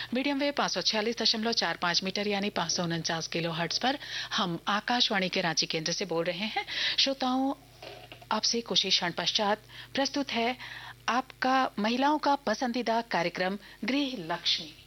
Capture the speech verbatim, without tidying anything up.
Medium wave पाँच सौ छियालीस दशमलव चार पाँच मीटर यानी पाँच सौ उनचास किलो हर्ट्ज पर हम आकाशवाणी के रांची केंद्र से बोल रहे हैं। श्रोताओं, आपसे कुछ ही क्षण पश्चात प्रस्तुत है आपका महिलाओं का पसंदीदा कार्यक्रम गृह लक्ष्मी।